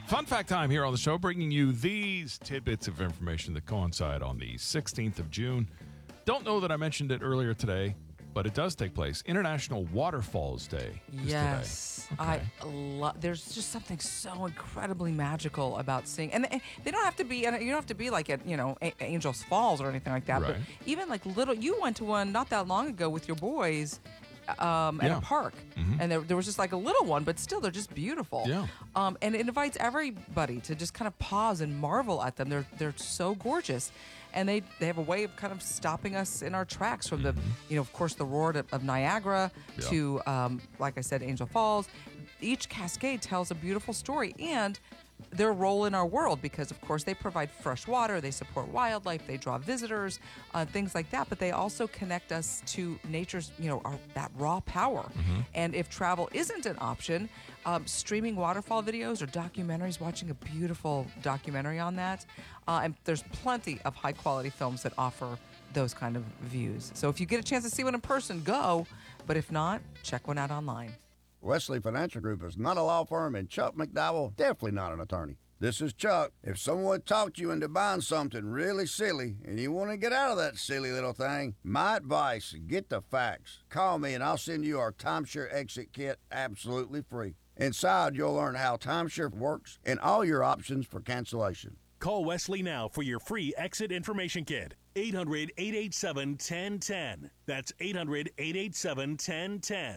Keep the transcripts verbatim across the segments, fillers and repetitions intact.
Fun fact time here on the show, bringing you these tidbits of information that coincide on the sixteenth of June. Don't know that I mentioned it earlier today, but it does take place. International Waterfalls Day is Yes, today. I Okay. love. There's just something so incredibly magical about seeing, and they, they don't have to be. And you don't have to be like at you know A- Angels Falls or anything like that. Right. But even like little, you went to one not that long ago with your boys. Um, at Yeah. a park, Mhm. and there, there was just like a little one, but still they're just beautiful. Yeah. Um, and it invites everybody to just kind of pause and marvel at them. They're they're so gorgeous, and they they have a way of kind of stopping us in our tracks from the you know of course the roar of, of Niagara Yeah. to um, like I said, Angel Falls. Each cascade tells a beautiful story and their role in our world, because of course they provide fresh water, they support wildlife, they draw visitors, uh, things like that, but they also connect us to nature's, you know, our, that raw power. And if travel isn't an option, um, streaming waterfall videos or documentaries, watching a beautiful documentary on that, uh, and there's plenty of high quality films that offer those kind of views. So if you get a chance to see one in person, go, but if not, check one out online. Wesley Financial Group is not a law firm, and Chuck McDowell definitely not an attorney. This is Chuck. If someone talked you into buying something really silly and you want to get out of that silly little thing, my advice, get the facts. Call me and I'll send you our timeshare exit kit absolutely free. Inside, you'll learn how timeshare works and all your options for cancellation. Call Wesley now for your free exit information kit. eight hundred, eight eight seven, one zero one zero. That's eight hundred, eight eight seven, one zero one zero.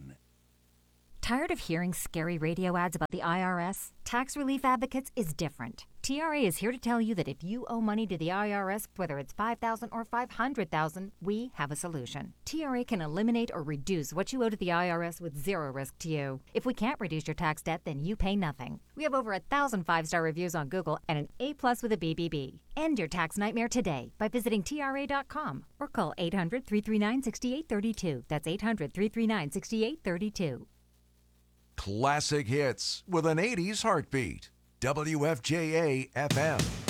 Tired of hearing scary radio ads about the I R S? Tax Relief Advocates is different. T R A is here to tell you that if you owe money to the I R S, whether it's five thousand dollars or five hundred thousand dollars, we have a solution. T R A can eliminate or reduce what you owe to the I R S with zero risk to you. If we can't reduce your tax debt, then you pay nothing. We have over a thousand five-star reviews on Google and an A plus with a B B B. End your tax nightmare today by visiting T R A dot com or call eight hundred, three three nine, six eight three two. That's eight hundred, three three nine, six eight three two. Classic hits with an eighties heartbeat. W F J A F M.